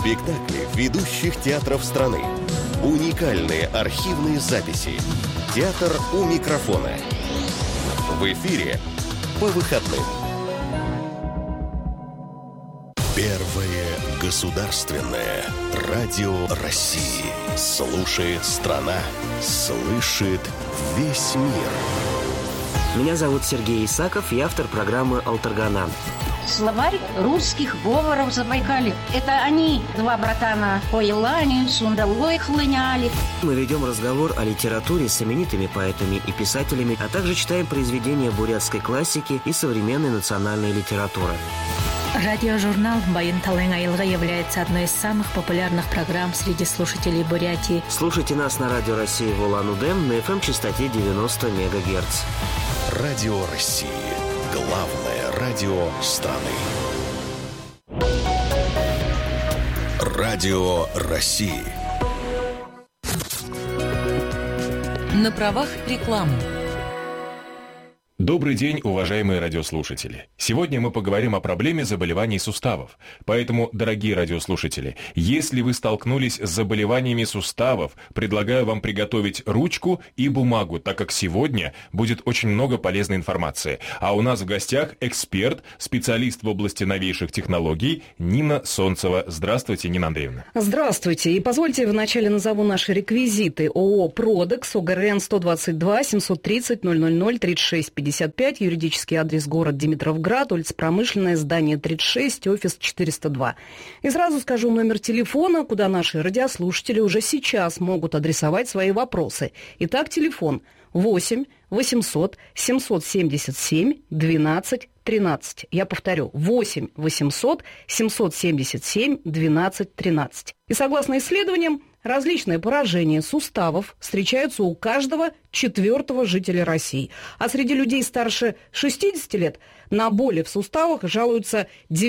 Спектакли ведущих театров страны. Уникальные архивные записи. Театр у микрофона. В эфире по выходным. Первое государственное радио России. Слушает страна, слышит весь мир. Меня зовут Сергей Исаков, я автор программы «Алтаргана». Словарь русских говоров Забайкалья. Это они, два братана, по Елане, Сундалой хлыняли. Мы ведем разговор о литературе с именитыми поэтами и писателями, а также читаем произведения бурятской классики и современной национальной литературы. Радиожурнал «Байын Талайн Айылга» является одной из самых популярных программ среди слушателей Бурятии. Слушайте нас на Радио России в Улан-Удэ на FM-частоте 90 МГц. Радио России. Главное радио страны. Радио России. На правах рекламы. Добрый день, уважаемые радиослушатели. Сегодня мы поговорим о проблеме заболеваний суставов. Поэтому, дорогие радиослушатели, если вы столкнулись с заболеваниями суставов, предлагаю вам приготовить ручку и бумагу, так как сегодня будет очень много полезной информации. А у нас в гостях эксперт, специалист в области новейших технологий Нина Солнцева. Здравствуйте, Нина Андреевна. Здравствуйте. И позвольте вначале назову наши реквизиты. ООО «Продекс», ОГРН 122 730 000 36 55, юридический адрес город Димитровград, улица Промышленная, здание 36, офис 402. И сразу скажу номер телефона, куда наши радиослушатели уже сейчас могут адресовать свои вопросы. Итак, телефон 8 800 777 12 13. Я повторю, 8 800 777 12 13. И согласно исследованиям, различные поражения суставов встречаются у каждого 4-го жителя России. А среди людей старше 60 лет на боли в суставах жалуются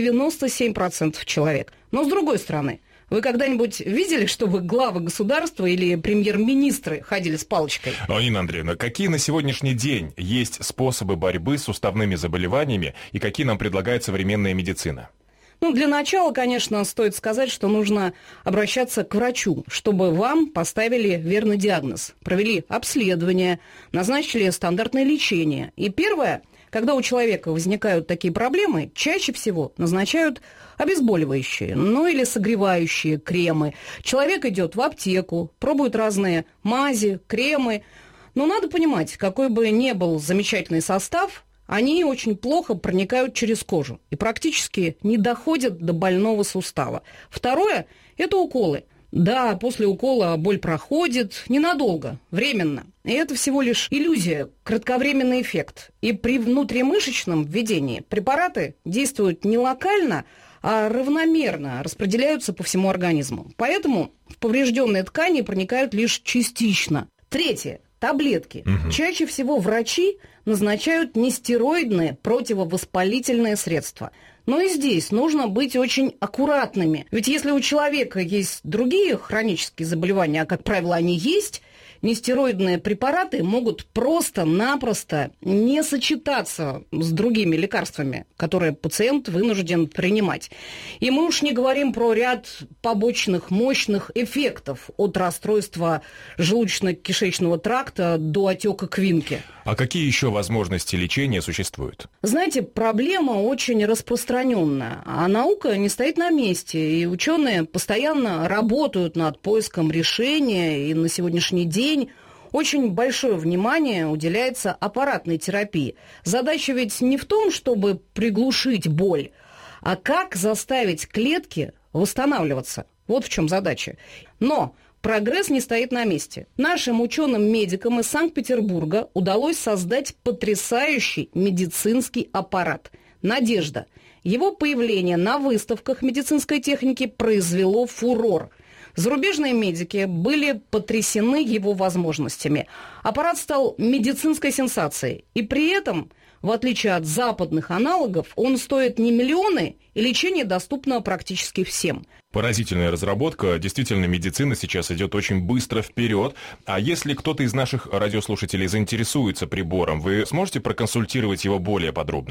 97% человек. Но с другой стороны, вы когда-нибудь видели, чтобы главы государства или премьер-министры ходили с палочкой? Нина Андреевна, какие на сегодняшний день есть способы борьбы с суставными заболеваниями и какие нам предлагает современная медицина? Для начала, конечно, стоит сказать, что нужно обращаться к врачу, чтобы вам поставили верный диагноз, провели обследование, назначили стандартное лечение. И первое, когда у человека возникают такие проблемы, чаще всего назначают обезболивающие, или согревающие кремы. Человек идет в аптеку, пробует разные мази, кремы. Но надо понимать, какой бы ни был замечательный состав, они очень плохо проникают через кожу и практически не доходят до больного сустава. Второе – это уколы. Да, после укола боль проходит ненадолго, временно. И это всего лишь иллюзия, кратковременный эффект. И при внутримышечном введении препараты действуют не локально, а равномерно распределяются по всему организму. Поэтому в поврежденные ткани проникают лишь частично. Третье. Таблетки. Чаще всего врачи назначают нестероидные противовоспалительные средства. Но и здесь нужно быть очень аккуратными. Ведь если у человека есть другие хронические заболевания, а, как правило, они есть, нестероидные препараты могут просто-напросто не сочетаться с другими лекарствами, которые пациент вынужден принимать. И мы уж не говорим про ряд побочных мощных эффектов от расстройства желудочно-кишечного тракта до отека квинки. А какие еще возможности лечения существуют? Знаете, проблема очень распространенная, а наука не стоит на месте, и ученые постоянно работают над поиском решения, и на сегодняшний день очень большое внимание уделяется аппаратной терапии. Задача ведь не в том, чтобы приглушить боль, а как заставить клетки восстанавливаться. Вот в чем задача. Но прогресс не стоит на месте. Нашим ученым-медикам из Санкт-Петербурга удалось создать потрясающий медицинский аппарат «Надежда». Его появление на выставках медицинской техники произвело фурор. Зарубежные медики были потрясены его возможностями. Аппарат стал медицинской сенсацией. И при этом, в отличие от западных аналогов, он стоит не миллионы, и лечение доступно практически всем. Поразительная разработка. Действительно, медицина сейчас идет очень быстро вперед. А если кто-то из наших радиослушателей заинтересуется прибором, вы сможете проконсультировать его более подробно?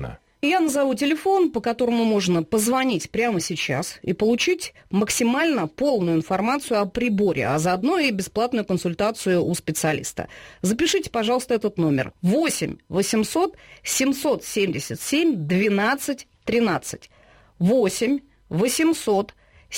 Я назову телефон, по которому можно позвонить прямо сейчас и получить максимально полную информацию о приборе, а заодно и бесплатную консультацию у специалиста. Запишите, пожалуйста, этот номер. 8 800 777 12 13. 8 800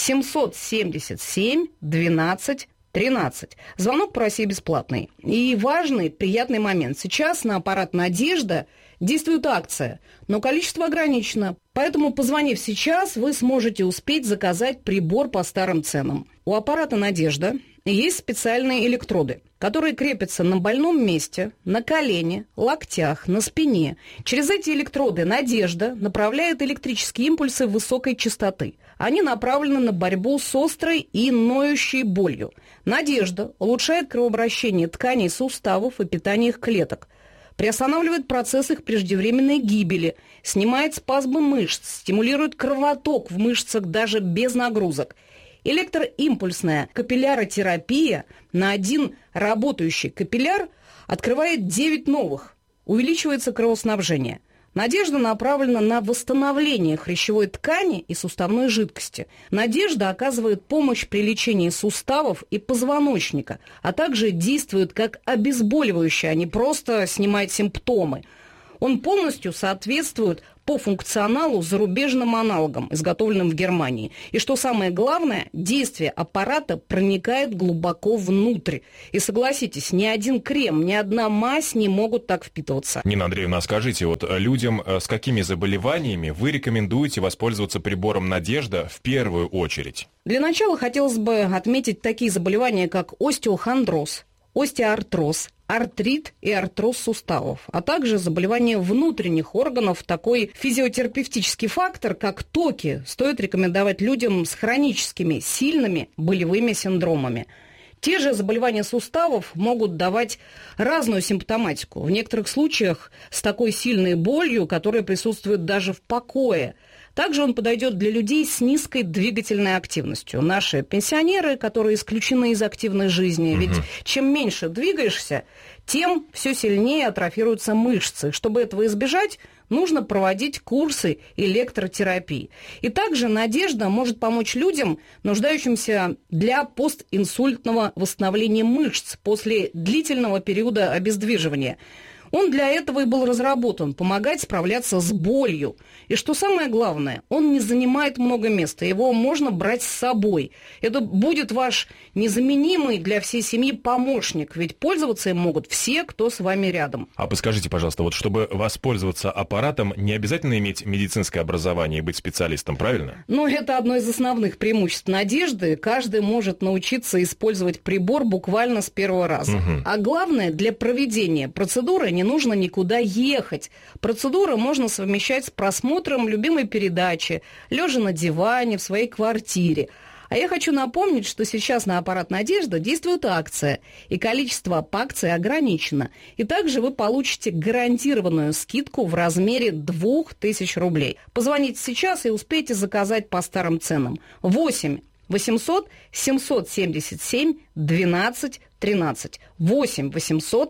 777 12 13. Звонок по России бесплатный. И важный, приятный момент. Сейчас на аппарат «Надежда» действует акция, но количество ограничено. Поэтому, позвонив сейчас, вы сможете успеть заказать прибор по старым ценам. У аппарата «Надежда» есть специальные электроды, которые крепятся на больном месте, на колене, локтях, на спине. Через эти электроды «Надежда» направляет электрические импульсы высокой частоты. Они направлены на борьбу с острой и ноющей болью. «Надежда» улучшает кровообращение тканей суставов и питание их клеток, приостанавливает процесс их преждевременной гибели, снимает спазмы мышц, стимулирует кровоток в мышцах даже без нагрузок. Электроимпульсная капилляротерапия на один работающий капилляр открывает 9 новых. Увеличивается кровоснабжение. «Надежда» направлена на восстановление хрящевой ткани и суставной жидкости. «Надежда» оказывает помощь при лечении суставов и позвоночника, а также действует как обезболивающее, а не просто снимает симптомы. Он полностью соответствует по функционалу зарубежным аналогам, изготовленным в Германии. И что самое главное, действие аппарата проникает глубоко внутрь. И согласитесь, ни один крем, ни одна мазь не могут так впитываться. Нина Андреевна, скажите, вот людям с какими заболеваниями вы рекомендуете воспользоваться прибором «Надежда» в первую очередь? Для начала хотелось бы отметить такие заболевания, как остеохондроз, остеоартроз, артрит и артроз суставов, а также заболевания внутренних органов. Такой физиотерапевтический фактор, как токи, стоит рекомендовать людям с хроническими, сильными болевыми синдромами. Те же заболевания суставов могут давать разную симптоматику. В некоторых случаях с такой сильной болью, которая присутствует даже в покое. Также он подойдет для людей с низкой двигательной активностью. Наши пенсионеры, которые исключены из активной жизни, ведь чем меньше двигаешься, тем все сильнее атрофируются мышцы. Чтобы этого избежать, нужно проводить курсы электротерапии. И также «Надежда» может помочь людям, нуждающимся для постинсультного восстановления мышц после длительного периода обездвиживания. Он для этого и был разработан, помогать справляться с болью. И что самое главное, он не занимает много места, его можно брать с собой. Это будет ваш незаменимый для всей семьи помощник, ведь пользоваться им могут все, кто с вами рядом. А подскажите, пожалуйста, вот чтобы воспользоваться аппаратом, не обязательно иметь медицинское образование и быть специалистом, правильно? Ну, это одно из основных преимуществ «Надежды». Каждый может научиться использовать прибор буквально с первого раза. А главное, для проведения процедуры не нужно никуда ехать. Процедуру можно совмещать с просмотром любимой передачи, лежа на диване в своей квартире. А я хочу напомнить, что сейчас на аппарат «Надежда» действует акция, и количество по акции ограничено. И также вы получите гарантированную скидку в размере 2000 рублей. Позвоните сейчас и успейте заказать по старым ценам. 8 800 777 12 13. 8 800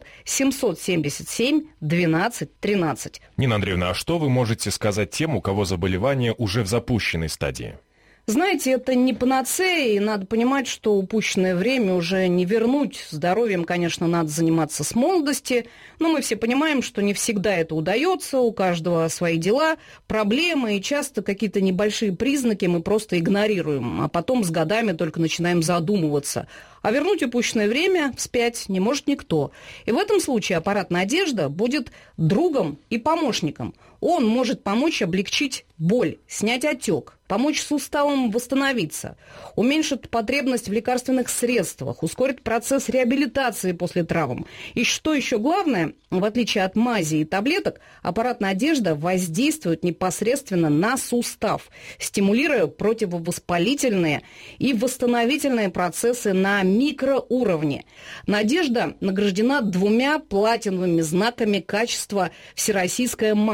777 12 13. Нина Андреевна, а что вы можете сказать тем, у кого заболевание уже в запущенной стадии? Знаете, это не панацея, и надо понимать, что упущенное время уже не вернуть. Здоровьем, конечно, надо заниматься с молодости, но мы все понимаем, что не всегда это удается, у каждого свои дела, проблемы, и часто какие-то небольшие признаки мы просто игнорируем, а потом с годами только начинаем задумываться. А вернуть упущенное время вспять не может никто. И в этом случае аппарат «Надежда» будет другом и помощником. Он может помочь облегчить боль, снять отек, помочь суставам восстановиться, уменьшит потребность в лекарственных средствах, ускорит процесс реабилитации после травм. И что еще главное, в отличие от мази и таблеток, аппарат «Надежда» воздействует непосредственно на сустав, стимулируя противовоспалительные и восстановительные процессы на микроуровне. «Надежда» награждена 2 платиновыми знаками качества «Всероссийская марка».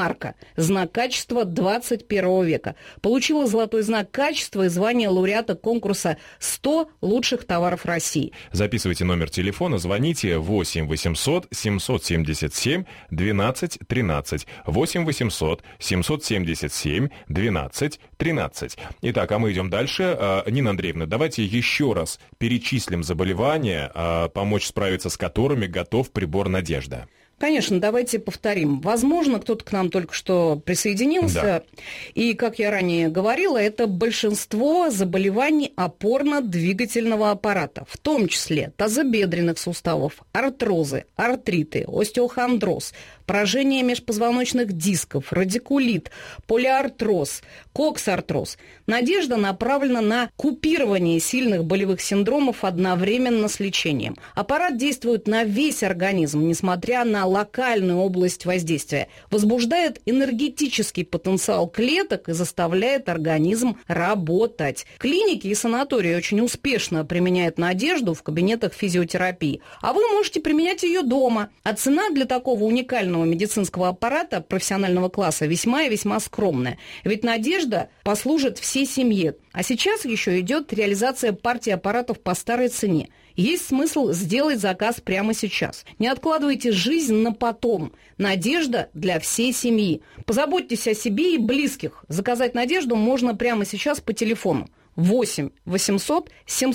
Знак качества 21 века. Получила золотой знак качества и звание лауреата конкурса «100 лучших товаров России». Записывайте номер телефона, звоните 8 800 777 12 13. 8 800 777 12 13. Итак, а мы идем дальше. Нина Андреевна, давайте еще раз перечислим заболевания, помочь справиться с которыми готов прибор «Надежда». Конечно, давайте повторим. Возможно, кто-то к нам только что присоединился. Да. И, как я ранее говорила, это большинство заболеваний опорно-двигательного аппарата, в том числе тазобедренных суставов, артрозы, артриты, остеохондроз, поражение межпозвоночных дисков, радикулит, полиартроз, коксартроз. Надежда направлена на купирование сильных болевых синдромов одновременно с лечением. Аппарат действует на весь организм, несмотря на локальную область воздействия, возбуждает энергетический потенциал клеток и заставляет организм работать. Клиники и санатории очень успешно применяют Надежду в кабинетах физиотерапии, а вы можете применять ее дома. А цена для такого уникального медицинского аппарата профессионального класса весьма и весьма скромная. Ведь Надежда послужит всей семье. А сейчас еще идет реализация партии аппаратов по старой цене. Есть смысл сделать заказ прямо сейчас. Не откладывайте жизнь на потом. Надежда для всей семьи. Позаботьтесь о себе и близких. Заказать Надежду можно прямо сейчас по телефону 8 800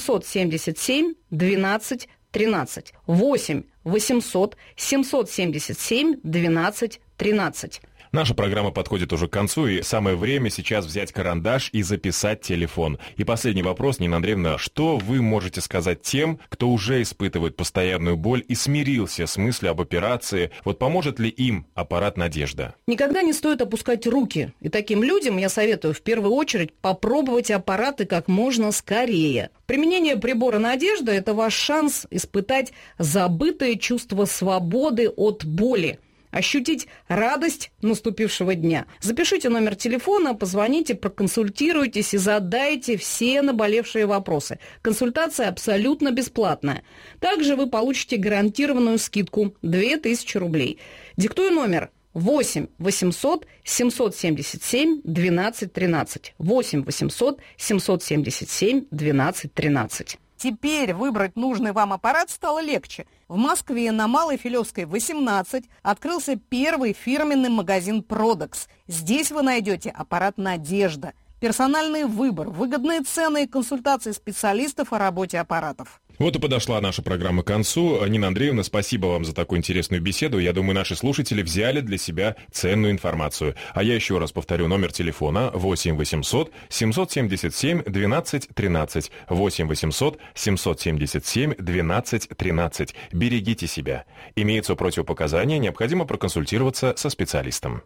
777 12 13. 8 800 777 12 13. Наша программа подходит уже к концу, и самое время сейчас взять карандаш и записать телефон. И последний вопрос, Нина Андреевна, что вы можете сказать тем, кто уже испытывает постоянную боль и смирился с мыслью об операции? Вот поможет ли им аппарат «Надежда»? Никогда не стоит опускать руки. И таким людям я советую в первую очередь попробовать аппараты как можно скорее. Применение прибора «Надежда» – это ваш шанс испытать забытое чувство свободы от боли. Ощутить радость наступившего дня. Запишите номер телефона, позвоните, проконсультируйтесь и задайте все наболевшие вопросы. Консультация абсолютно бесплатная. Также вы получите гарантированную скидку 2000 рублей. Диктую номер 8 800 777 12 13. 8 800 777 12 13. Теперь выбрать нужный вам аппарат стало легче. В Москве на Малой Филевской, 18, открылся первый фирменный магазин «Продекс». Здесь вы найдете аппарат «Надежда». Персональный выбор, выгодные цены и консультации специалистов о работе аппаратов. Вот и подошла наша программа к концу. Нина Андреевна, спасибо вам за такую интересную беседу. Я думаю, наши слушатели взяли для себя ценную информацию. А я еще раз повторю номер телефона 8 800 777 12 13. 8 800 777 12 13. Берегите себя. Имеются противопоказания, необходимо проконсультироваться со специалистом.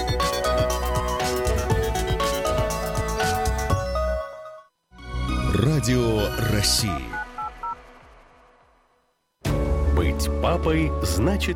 Радио России. Быть папой значит...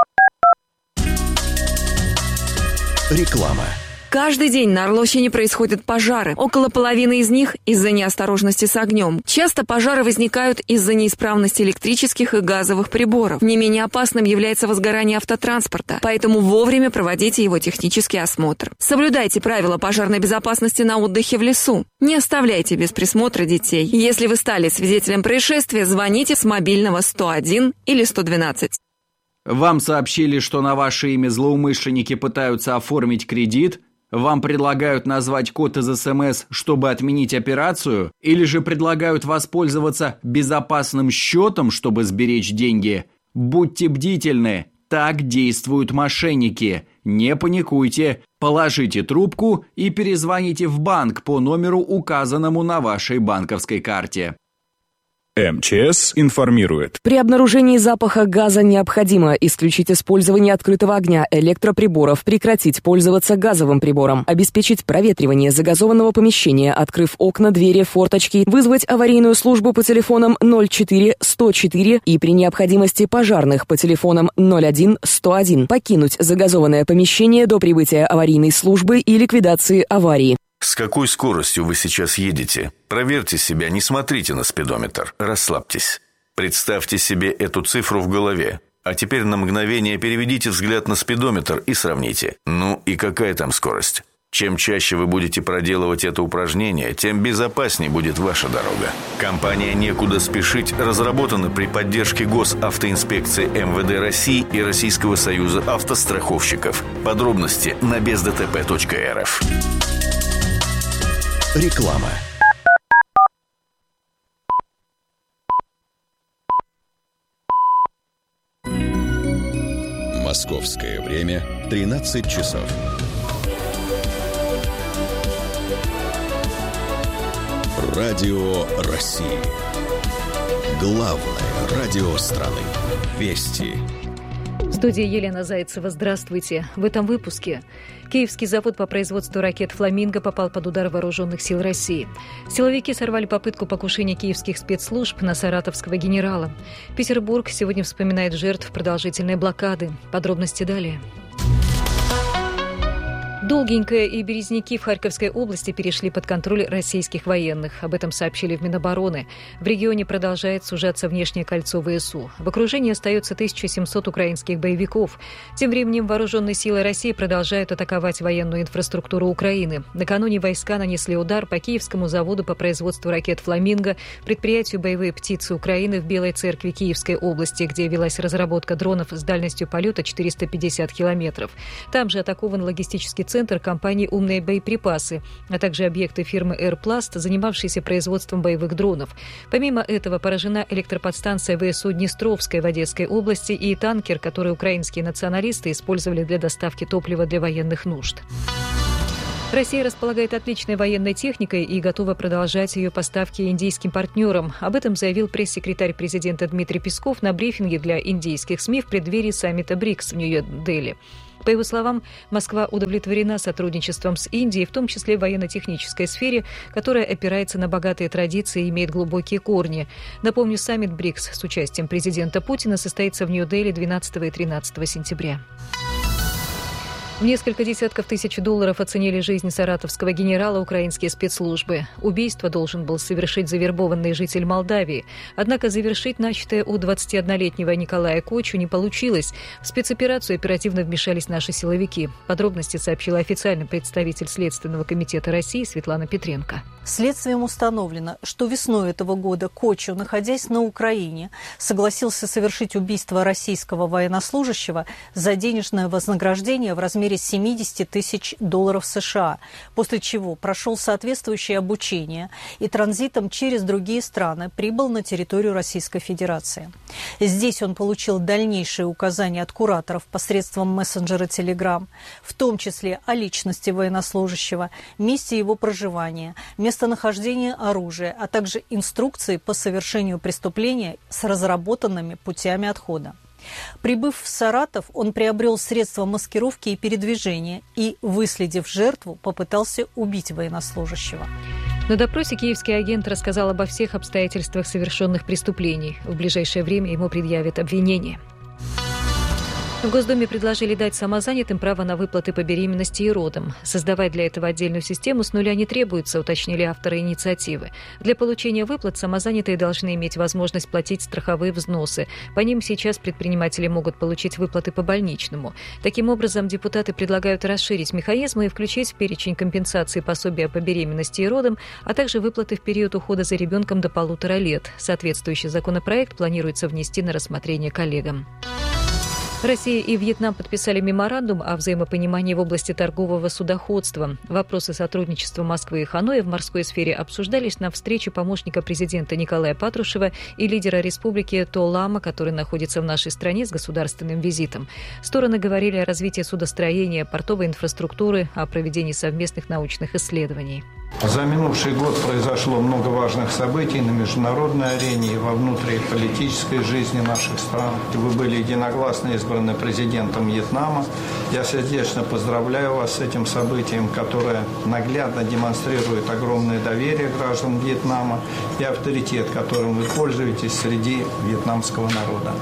Реклама. Каждый день на Орловщине происходят пожары. Около половины из них из-за неосторожности с огнем. Часто пожары возникают из-за неисправности электрических и газовых приборов. Не менее опасным является возгорание автотранспорта, поэтому вовремя проводите его технический осмотр. Соблюдайте правила пожарной безопасности на отдыхе в лесу. Не оставляйте без присмотра детей. Если вы стали свидетелем происшествия, звоните с мобильного 101 или 112. Вам сообщили, что на ваше имя злоумышленники пытаются оформить кредит? Вам предлагают назвать код из СМС, чтобы отменить операцию? Или же предлагают воспользоваться безопасным счетом, чтобы сберечь деньги? Будьте бдительны, так действуют мошенники. Не паникуйте, положите трубку и перезвоните в банк по номеру, указанному на вашей банковской карте. МЧС информирует. При обнаружении запаха газа необходимо исключить использование открытого огня, электроприборов, прекратить пользоваться газовым прибором, обеспечить проветривание загазованного помещения, открыв окна, двери, форточки, вызвать аварийную службу по телефонам 04 104 и при необходимости пожарных по телефонам 01 101, покинуть загазованное помещение до прибытия аварийной службы и ликвидации аварии. С какой скоростью вы сейчас едете? Проверьте себя, не смотрите на спидометр. Расслабьтесь. Представьте себе эту цифру в голове. А теперь на мгновение переведите взгляд на спидометр и сравните. Ну и какая там скорость? Чем чаще вы будете проделывать это упражнение, тем безопаснее будет ваша дорога. Компания «Некуда спешить» разработана при поддержке Госавтоинспекции МВД России и Российского союза автостраховщиков. Подробности на бездтп.рф. Реклама. Московское время 13 часов. Радио России. Главное радио страны. Вести. В студии Елена Зайцева. Здравствуйте. В этом выпуске. Киевский завод по производству ракет «Фламинго» попал под удар вооруженных сил России. Силовики сорвали попытку покушения киевских спецслужб на саратовского генерала. Петербург сегодня вспоминает жертв продолжительной блокады. Подробности далее. Долгинка и Березники в Харьковской области перешли под контроль российских военных. Об этом сообщили в Минобороны. В регионе продолжает сужаться внешнее кольцо ВСУ. В окружении остается 1700 украинских боевиков. Тем временем вооруженные силы России продолжают атаковать военную инфраструктуру Украины. Накануне войска нанесли удар по Киевскому заводу по производству ракет «Фламинго», предприятию «Боевые птицы Украины» в Белой Церкви Киевской области, где велась разработка дронов с дальностью полета 450 километров. Там же атакован логистический центр компании «Умные боеприпасы», а также объекты фирмы «Эрпласт», занимавшейся производством боевых дронов. Помимо этого поражена электроподстанция ВСУ «Днестровская» в Одесской области и танкер, который украинские националисты использовали для доставки топлива для военных нужд. Россия располагает отличной военной техникой и готова продолжать ее поставки индийским партнерам. Об этом заявил пресс-секретарь президента Дмитрий Песков на брифинге для индийских СМИ в преддверии саммита БРИКС в Нью-Дели. По его словам, Москва удовлетворена сотрудничеством с Индией, в том числе в военно-технической сфере, которая опирается на богатые традиции и имеет глубокие корни. Напомню, саммит БРИКС с участием президента Путина состоится в Нью-Дели 12 и 13 сентября. В несколько десятков тысяч долларов оценили жизнь саратовского генерала украинские спецслужбы. Убийство должен был совершить завербованный житель Молдавии. Однако завершить начатое у 21-летнего Николая Кочу не получилось. В спецоперацию оперативно вмешались наши силовики. Подробности сообщила официальный представитель Следственного комитета России Светлана Петренко. Следствием установлено, что весной этого года Кочу, находясь на Украине, согласился совершить убийство российского военнослужащего за денежное вознаграждение в размере 70 тысяч долларов США, после чего прошел соответствующее обучение и транзитом через другие страны прибыл на территорию Российской Федерации. Здесь он получил дальнейшие указания от кураторов посредством мессенджера Telegram, в том числе о личности военнослужащего, месте его проживания, местонахождения оружия, а также инструкции по совершению преступления с разработанными путями отхода. Прибыв в Саратов, он приобрел средства маскировки и передвижения и, выследив жертву, попытался убить военнослужащего. На допросе киевский агент рассказал обо всех обстоятельствах совершенных преступлений. В ближайшее время ему предъявят обвинение. В Госдуме предложили дать самозанятым право на выплаты по беременности и родам. Создавать для этого отдельную систему с нуля не требуется, уточнили авторы инициативы. Для получения выплат самозанятые должны иметь возможность платить страховые взносы. По ним сейчас предприниматели могут получить выплаты по больничному. Таким образом, депутаты предлагают расширить механизмы и включить в перечень компенсации пособия по беременности и родам, а также выплаты в период ухода за ребенком до 1,5 лет. Соответствующий законопроект планируется внести на рассмотрение коллегам. Россия и Вьетнам подписали меморандум о взаимопонимании в области торгового судоходства. Вопросы сотрудничества Москвы и Ханоя в морской сфере обсуждались на встрече помощника президента Николая Патрушева и лидера республики То Лама, который находится в нашей стране с государственным визитом. Стороны говорили о развитии судостроения, портовой инфраструктуры, о проведении совместных научных исследований. За минувший год произошло много важных событий на международной арене и во внутриполитической жизни наших стран. Вы были единогласно избраны президентом Вьетнама. Я сердечно поздравляю вас с этим событием, которое наглядно демонстрирует огромное доверие граждан Вьетнама и авторитет, которым вы пользуетесь среди вьетнамского народа.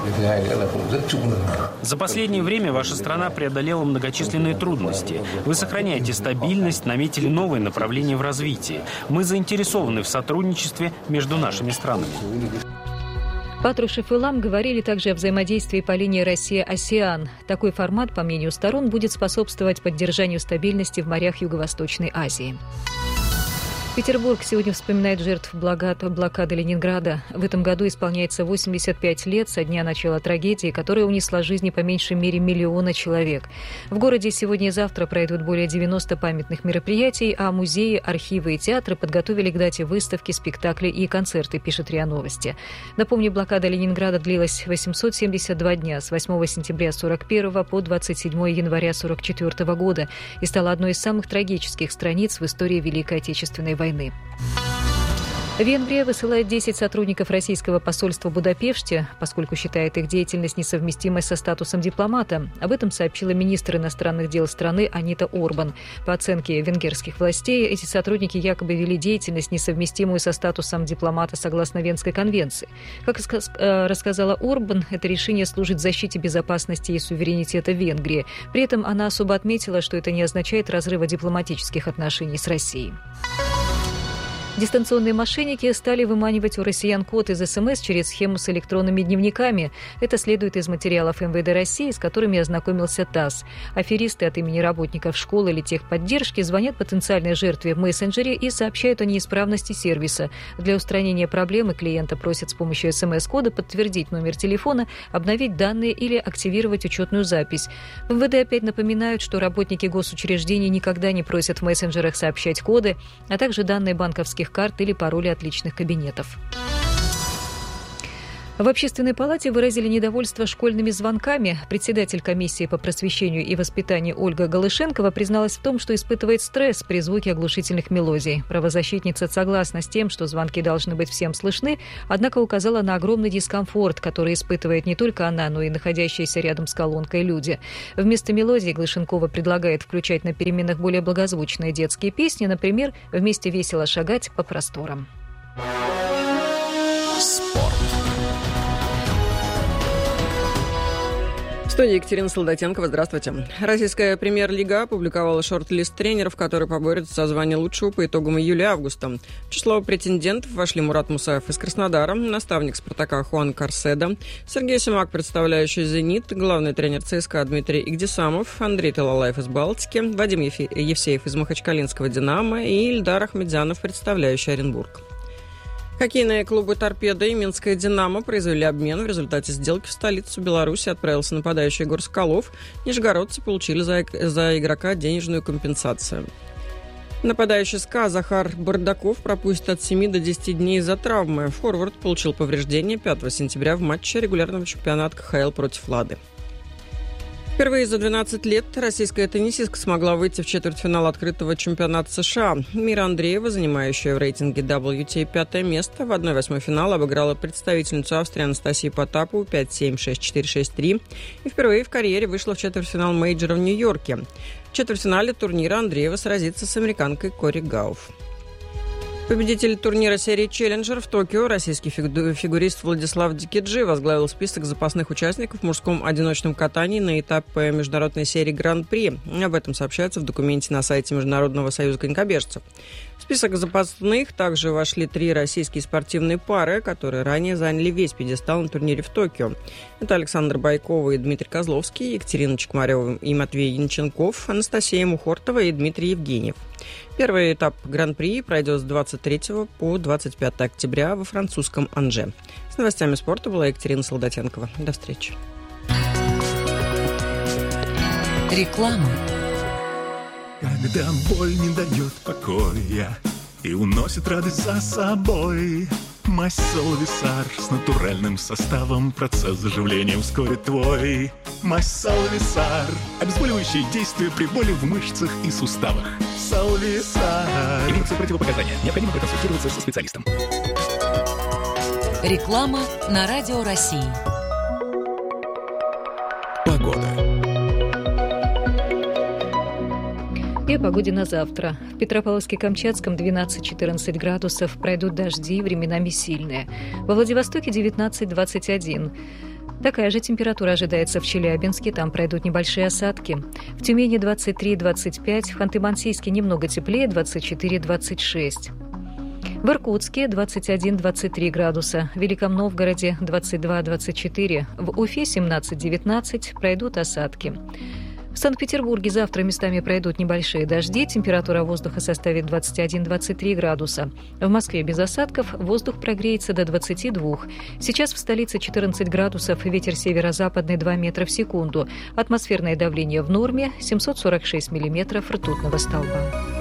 За последнее время ваша страна преодолела многочисленные трудности. Вы сохраняете стабильность, наметили новые направления в развитии. Мы заинтересованы в сотрудничестве между нашими странами. Патрушев и Лам говорили также о взаимодействии по линии Россия-АСЕАН. Такой формат, по мнению сторон, будет способствовать поддержанию стабильности в морях Юго-Восточной Азии. Петербург сегодня вспоминает жертв блокады Ленинграда. В этом году исполняется 85 лет со дня начала трагедии, которая унесла жизни по меньшей мере 1 миллиона человек. В городе сегодня и завтра пройдут более 90 памятных мероприятий, а музеи, архивы и театры подготовили к дате выставки, спектакли и концерты, пишет РИА Новости. Напомню, блокада Ленинграда длилась 872 дня с 8 сентября 1941 по 27 января 1944 года и стала одной из самых трагических страниц в истории Великой Отечественной войны. Венгрия высылает 10 сотрудников российского посольства в Будапеште, поскольку считает их деятельность несовместимой со статусом дипломата. Об этом сообщила министр иностранных дел страны Анита Орбан. По оценке венгерских властей, эти сотрудники якобы вели деятельность, несовместимую со статусом дипломата согласно Венской конвенции. Как рассказала Орбан, это решение служит защите безопасности и суверенитета Венгрии. При этом она особо отметила, что это не означает разрыва дипломатических отношений с Россией. Дистанционные мошенники стали выманивать у россиян код из СМС через схему с электронными дневниками. Это следует из материалов МВД России, с которыми ознакомился ТАСС. Аферисты от имени работников школы или техподдержки звонят потенциальной жертве в мессенджере и сообщают о неисправности сервиса. Для устранения проблемы клиента просят с помощью СМС-кода подтвердить номер телефона, обновить данные или активировать учетную запись. В МВД опять напоминают, что работники госучреждений никогда не просят в мессенджерах сообщать коды, а также данные банковских карт или пароли от личных кабинетов. В Общественной палате выразили недовольство школьными звонками. Председатель комиссии по просвещению и воспитанию Ольга Голышенкова призналась в том, что испытывает стресс при звуке оглушительных мелодий. Правозащитница согласна с тем, что звонки должны быть всем слышны, однако указала на огромный дискомфорт, который испытывает не только она, но и находящиеся рядом с колонкой люди. Вместо мелодий Голышенкова предлагает включать на переменах более благозвучные детские песни, например, «Вместе весело шагать по просторам». Спорт. В студии Екатерина Солдатенкова. Здравствуйте. Российская премьер-лига опубликовала шорт-лист тренеров, которые поборются за звание лучшего по итогам июля-августа. В число претендентов вошли Мурат Мусаев из Краснодара, наставник «Спартака» Хуан Карседо, Сергей Симак, представляющий «Зенит», главный тренер ЦСКА Дмитрий Игдисамов, Андрей Талалаев из «Балтики», Вадим Евсеев из Махачкалинского «Динамо» и Ильдар Ахмедзянов, представляющий Оренбург. Хоккейные клубы «Торпедо» и «Минская Динамо» произвели обмен. В результате сделки в столицу Беларуси отправился нападающий Егор Соколов. Нижегородцы получили за игрока денежную компенсацию. Нападающий СКА Захар Бардаков пропустит от 7 до 10 дней из-за травмы. Форвард получил повреждение 5 сентября в матче регулярного чемпионата КХЛ против «Лады». Впервые за 12 лет российская теннисистка смогла выйти в четвертьфинал открытого чемпионата США. Мира Андреева, занимающая в рейтинге WTA 5 место, в 1/8 финала обыграла представительницу Австрии Анастасию Потапову 5-7, 6-4, 6-3 и впервые в карьере вышла в четвертьфинал мейджора в Нью-Йорке. В четвертьфинале турнира Андреева сразится с американкой Кори Гауф. Победитель турнира серии «Челленджер» в Токио, российский фигурист Владислав Дикиджи, возглавил список запасных участников в мужском одиночном катании на этапе международной серии Гран-при. Об этом сообщается в документе на сайте Международного союза конькобежцев. В список запасных также вошли 3 российские спортивные пары, которые ранее заняли весь пьедестал на турнире в Токио. Это Александр Байкова и Дмитрий Козловский, Екатерина Чекмарева и Матвей Янченков, Анастасия Мухортова и Дмитрий Евгеньев. Первый этап Гран-при пройдет с 23 по 25 октября во французском Анже. С новостями спорта была Екатерина Солдатенкова. До встречи. Реклама. Когда боль не дает покоя и уносит радость за собой, мазь Салвисар с натуральным составом процесс заживления ускорит твой. Мазь Салвисар. Обезболивающее действие при боли в мышцах и суставах. Салвисар. Имеются противопоказания. Необходимо проконсультироваться со специалистом. Реклама на Радио России. Погода. И о погоде на завтра. В Петропавловске-Камчатском 12-14 градусов, пройдут дожди, временами сильные. Во Владивостоке 19-21. Такая же температура ожидается в Челябинске, там пройдут небольшие осадки. В Тюмени 23-25, в Ханты-Мансийске немного теплее, 24-26. В Иркутске 21-23 градуса, в Великом Новгороде 22-24, в Уфе 17-19, пройдут осадки. В Санкт-Петербурге завтра местами пройдут небольшие дожди, температура воздуха составит 21-23 градуса. В Москве без осадков, воздух прогреется до 22. Сейчас в столице 14 градусов, ветер северо-западный 2 метра в секунду. Атмосферное давление в норме 746 миллиметров ртутного столба.